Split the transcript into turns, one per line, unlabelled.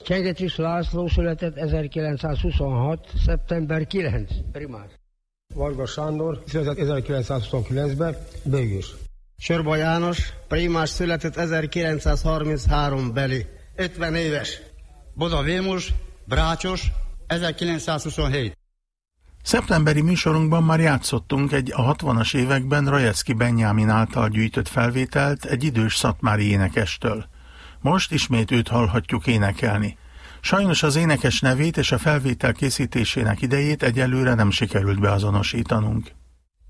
Csengetis László született 1926. szeptember 9. primár.
Varga Sándor született 1929-ben, bőgős.
Csorba János, primás, született 1933 beli, 50 éves.
Boda Vilmos, brácsos, 1927.
Szeptemberi műsorunkban már játszottunk egy a 60-as években Rajecki Benyámin által gyűjtött felvételt egy idős szatmári énekestől. Most ismét őt hallhatjuk énekelni. Sajnos az énekes nevét és a felvétel készítésének idejét egyelőre nem sikerült beazonosítanunk.